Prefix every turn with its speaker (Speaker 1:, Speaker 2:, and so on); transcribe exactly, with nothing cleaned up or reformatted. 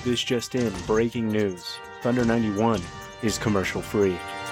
Speaker 1: This just in, breaking news. Thunder ninety-one is commercial free.